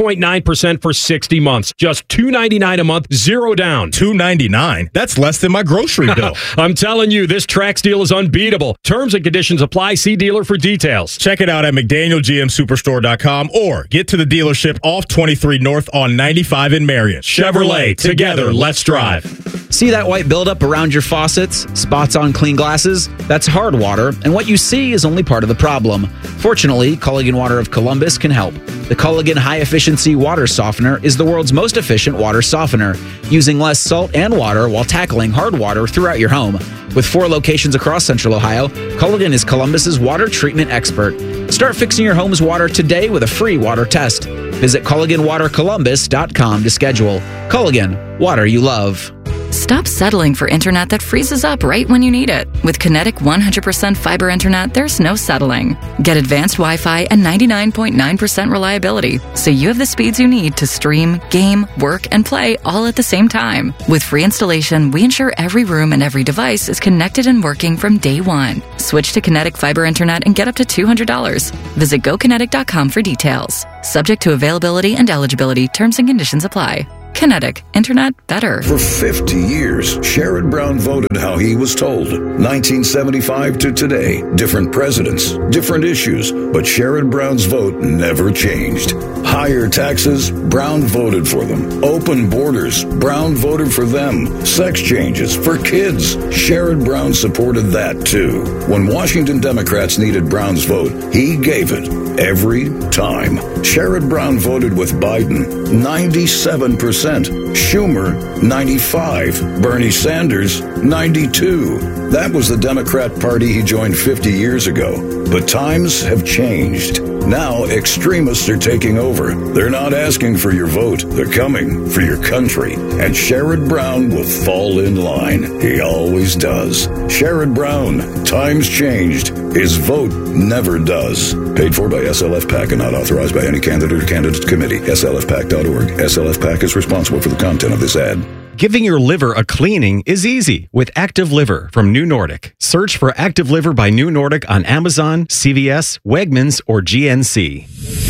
3.9% for 60 months. Just $299 a month, zero down. $299? That's less than my grocery bill. I'm telling you, this Trax deal is unbeatable. Terms and conditions apply. See dealer for details. Check it out at McDanielGMSuperstore.com or get to the dealership off 23 North on on 95 in Marion. Chevrolet, together, let's drive. See that white buildup around your faucets? Spots on clean glasses? That's hard water, and what you see is only part of the problem. Fortunately, Culligan Water of Columbus can help. The Culligan High-Efficiency Water Softener is the world's most efficient water softener, using less salt and water while tackling hard water throughout your home. With 4 locations across Central Ohio, Culligan is Columbus's water treatment expert. Start fixing your home's water today with a free water test. Visit CulliganWaterColumbus.com to schedule. Culligan, water you love. Stop settling for internet that freezes up right when you need it. With Kinetic 100% fiber internet, there's no settling. Get advanced Wi-Fi and 99.9% reliability, so you have the speeds you need to stream, game, work, and play all at the same time. With free installation, we ensure every room and every device is connected and working from day one. Switch to Kinetic fiber internet and get up to $200. Visit GoKinetic.com for details. Subject to availability and eligibility, terms and conditions apply. Kinetic. Internet better. For 50 years, Sherrod Brown voted how he was told. 1975 to today, different presidents, different issues, but Sherrod Brown's vote never changed. Higher taxes, Brown voted for them. Open borders, Brown voted for them. Sex changes for kids, Sherrod Brown supported that too. When Washington Democrats needed Brown's vote, he gave it every time. Sherrod Brown voted with Biden 97%. Schumer, 95. Bernie Sanders, 92. That was the Democrat Party he joined 50 years ago. But times have changed. Now extremists are taking over. They're not asking for your vote. They're coming for your country. And Sherrod Brown will fall in line. He always does. Sherrod Brown, times changed. His vote never does. Paid for by SLF PAC and not authorized by any candidate or candidate committee. SLFPAC.org. SLF PAC is responsible for the content of this ad. Giving your liver a cleaning is easy with Active Liver from New Nordic. Search for Active Liver by New Nordic on Amazon, CVS, Wegmans, or GNC.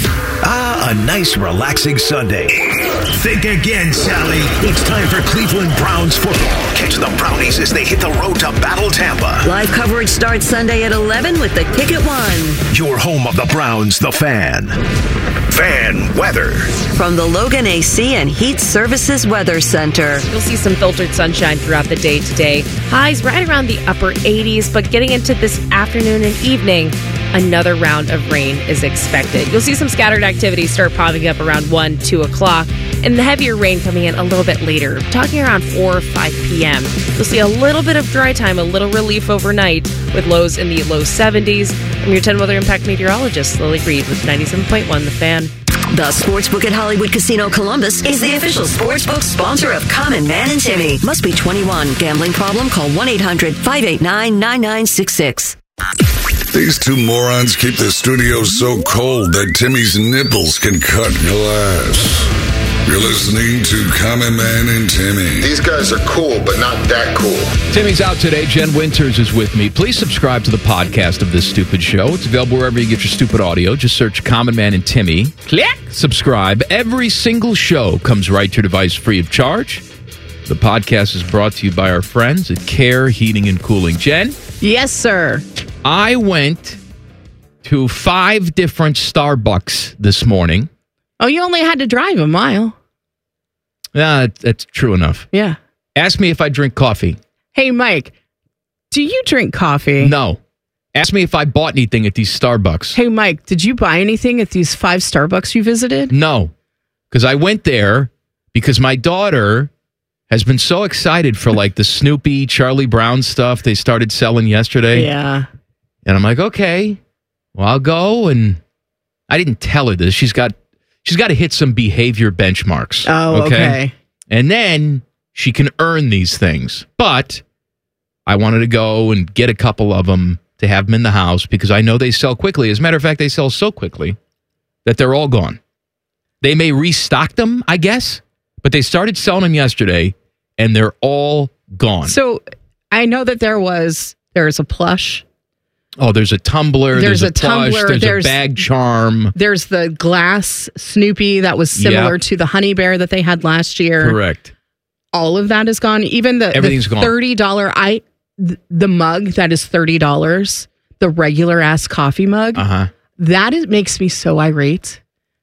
A nice, relaxing Sunday. Think again, Sally. It's time for Cleveland Browns football. Catch the Brownies as they hit the road to battle Tampa. Live coverage starts Sunday at 11 with the kick at 1. Your home of the Browns, The Fan. Fan weather. From the Logan AC and Heat Services Weather Center. You'll see some filtered sunshine throughout the day today. Highs right around the upper 80s, but getting into this afternoon and evening, another round of rain is expected. You'll see some scattered activity start popping up around 1, 2 o'clock, and the heavier rain coming in a little bit later, talking around 4 or 5 p.m. You'll see a little bit of dry time, a little relief overnight, with lows in the low 70s. I'm your 10 Weather Impact meteorologist, Lily Reed, with 97.1 The Fan. The Sportsbook at Hollywood Casino Columbus is the official sportsbook sponsor of Common Man and Timmy. Must be 21. Gambling problem? Call 1-800-589-9966. These two morons keep the studio so cold that Timmy's nipples can cut glass. You're listening to Common Man and Timmy. These guys are cool, but not that cool. Timmy's out today. Jen Winters is with me. Please subscribe to the podcast of this stupid show. It's available wherever you get your stupid audio. Just search Common Man and Timmy. Click. Subscribe. Every single show comes right to your device free of charge. The podcast is brought to you by our friends at Care Heating and Cooling. Jen? Yes, sir. I went to 5 different Starbucks this morning. Oh, you only had to drive a mile. Yeah, that's true enough. Yeah. Ask me if I drink coffee. Hey, Mike, do you drink coffee? No. Ask me if I bought anything at these Starbucks. Hey, Mike, did you buy anything at these 5 Starbucks you visited? No, because I went there because my daughter has been so excited for like the Snoopy, Charlie Brown stuff they started selling yesterday. Yeah. And I'm like, okay, well, I'll go. And I didn't tell her this. She's got to hit some behavior benchmarks. Oh, okay. And then she can earn these things. But I wanted to go and get a couple of them to have them in the house because I know they sell quickly. As a matter of fact, they sell so quickly that they're all gone. They may restock them, I guess, but they started selling them yesterday and they're all gone. So I know that there's a plush. Oh, there's a tumbler, there's a plush, tumbler, there's a bag charm. There's the glass Snoopy that was similar to the Honey Bear that they had last year. Correct. All of that is gone. Even everything's gone. $30 the mug that is $30, the regular ass coffee mug. Uh-huh. That makes me so irate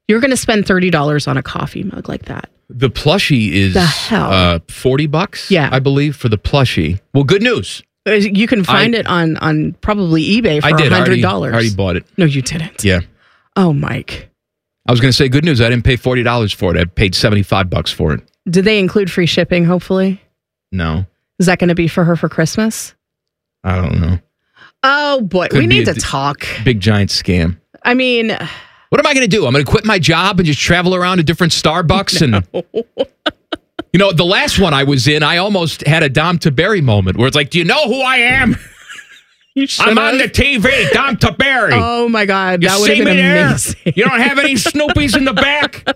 You're going to spend $30 on a coffee mug like that. The plushie is The hell? $40, Yeah. I believe, for the plushie. Well, good news. You can find it on probably eBay for $100. I already bought it. No, you didn't. Yeah. Oh, Mike. I was going to say good news. I didn't pay $40 for it. I paid $75 for it. Did they include free shipping, hopefully? No. Is that going to be for her for Christmas? I don't know. Oh, boy. Could we be need a to talk. Big giant scam. I mean, What am I going to do? I'm going to quit my job and just travel around to different Starbucks and... You know, the last one I was in, I almost had a Dom Taberry moment where it's like, do you know who I am? I'm on the TV, Dom Taberry. Oh, my God. You That would see have been me there? amazing. You don't have any Snoopies in the back?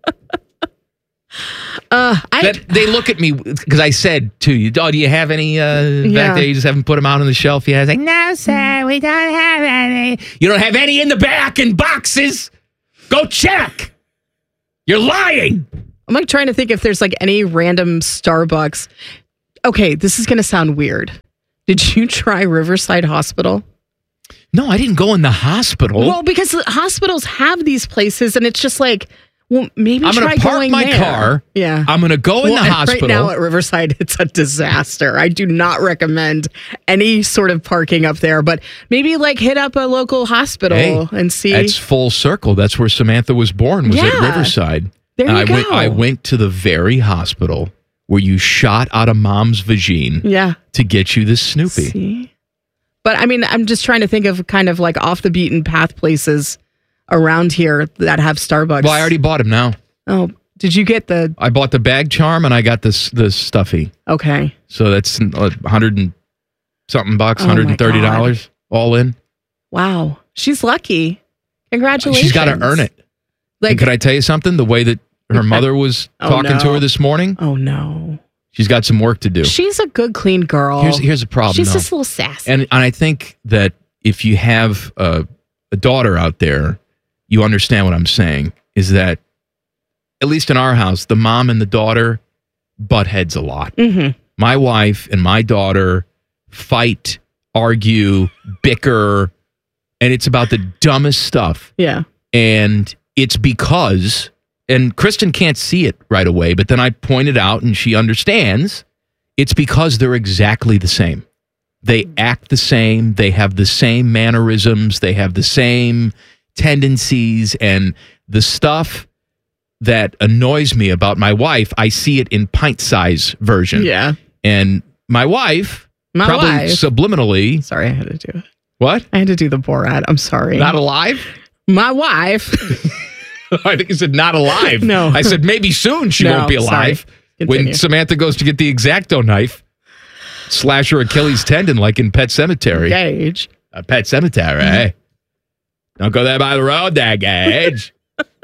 They look at me because I said to you, oh, do you have any back there? You just haven't put them out on the shelf yet? I was like, no, sir, we don't have any. You don't have any in the back in boxes? Go check. You're lying. I'm like trying to think if there's like any random Starbucks. Okay, this is going to sound weird. Did you try Riverside Hospital? No, I didn't go in the hospital. Well, because the hospitals have these places, and it's just like, well, maybe I'm try going to park going my there. car. Yeah, I'm going to go in the and hospital. Right now at Riverside, it's a disaster. I do not recommend any sort of parking up there, but maybe like hit up a local hospital and see. That's full circle. That's where Samantha was born, was at Yeah. Riverside. There And you go. I went to the very hospital where you shot out of mom's vagine Yeah. to get you this Snoopy. See? But I mean, I'm just trying to think of kind of like off the beaten path places around here that have Starbucks. Well, I already bought him now. Oh, did you get the? I bought the bag charm and I got the stuffy. Okay. So that's $100 and something bucks, Oh my $130 all in. Wow. She's lucky. Congratulations. She's got to earn it. And could I tell you something? The way that her mother was Oh, talking to no. her this morning. Oh no. She's got some work to do. She's a good, clean girl. Here's the problem. She's though. just a little sassy. And I think that if you have a daughter out there, you understand what I'm saying, is that, at least in our house, the mom and the daughter butt heads a lot. Mm-hmm. My wife and my daughter fight, argue, bicker, and it's about the dumbest stuff. Yeah. And it's because, and Kristen can't see it right away, but then I point it out and she understands, it's because they're exactly the same. They act the same. They have the same mannerisms. They have the same tendencies, and the stuff that annoys me about my wife, I see it in pint size version. Yeah. And my wife, My probably wife. subliminally. Sorry, I had to do it. What? I had to do the Borat. I'm sorry. Not alive? My wife. I think you said not alive. No. I said maybe soon she No, won't be alive. sorry. Continue. When Samantha goes to get the X-Acto knife, slash her Achilles tendon like in Pet Cemetery. Gage. Pet Cemetery. Don't go there by the road there, Gage.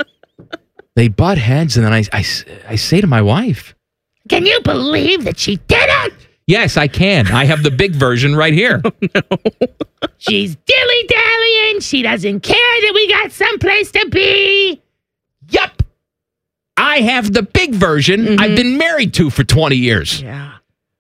They butt heads, and then I say to my wife, can you believe that she did it? Yes, I can. I have the big version right here. Oh, no. She's dilly-dallying. She doesn't care that we got someplace to be. Yup. I have the big version I've been married to for 20 years. Yeah.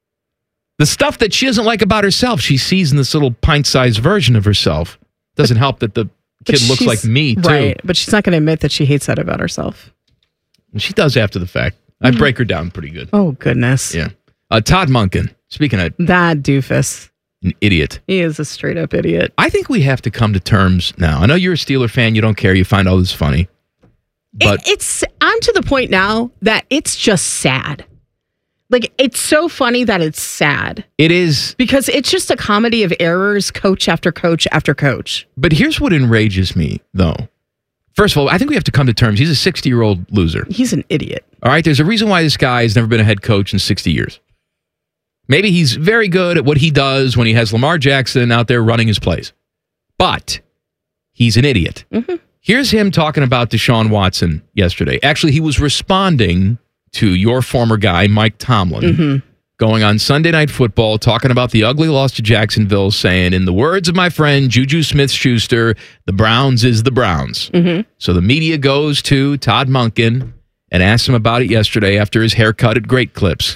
The stuff that she doesn't like about herself, she sees in this little pint-sized version of herself. Doesn't help that the kid looks like me, too. Right. But she's not going to admit that she hates that about herself. And she does after the fact. I break her down pretty good. Oh, goodness. Yeah. Todd Monken, speaking of That doofus. an idiot, He is a straight up idiot. I think we have to come to terms now. I know you're a Steeler fan. You don't care. You find all this funny. But I'm to the point now that it's just sad. Like, it's so funny that it's sad. it is. Because it's just a comedy of errors, coach after coach after coach. But here's what enrages me, though. First of all, I think we have to come to terms. He's a 60-year-old loser. He's an idiot. All right, there's a reason why this guy has never been a head coach in 60 years. Maybe he's very good at what he does when he has Lamar Jackson out there running his plays. But he's an idiot. Here's him talking about Deshaun Watson yesterday. Actually, he was responding to your former guy, Mike Tomlin, going on Sunday Night Football, talking about the ugly loss to Jacksonville, saying, in the words of my friend Juju Smith-Schuster, the Browns is the Browns. So the media goes to Todd Monken and asked him about it yesterday after his haircut at Great Clips.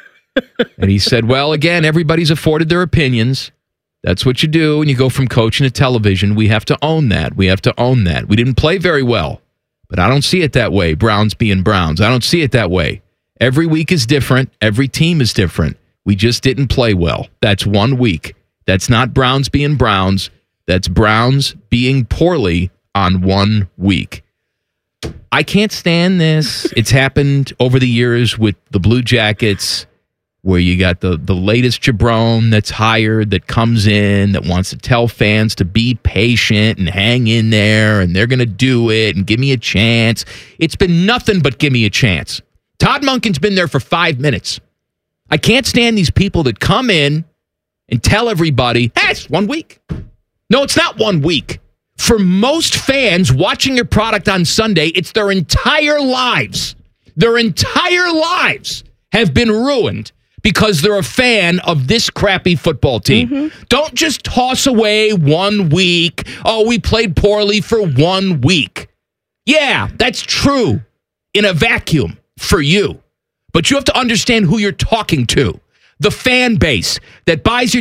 And he said, well, again, everybody's afforded their opinions. That's what you do when you go from coaching to television. We have to own that. We have to own that. We didn't play very well. But I don't see it that way, Browns being Browns. I don't see it that way. Every week is different. Every team is different. We just didn't play well. That's 1 week. That's not Browns being Browns. That's Browns being poorly on 1 week. I can't stand this. It's happened over the years with the Blue Jackets, where you got the latest jabron that's hired, that comes in, that wants to tell fans to be patient and hang in there, and they're going to do it and give me a chance. It's been nothing but give me a chance. Todd Monken's been there for 5 minutes. I can't stand these people that come in and tell everybody, hey, it's 1 week. No, it's not 1 week. For most fans watching your product on Sunday, it's their entire lives. Their entire lives have been ruined because they're a fan of this crappy football team. Mm-hmm. Don't just toss away 1 week. Oh, we played poorly for 1 week. Yeah, that's true in a vacuum for you. But you have to understand who you're talking to. The fan base that buys your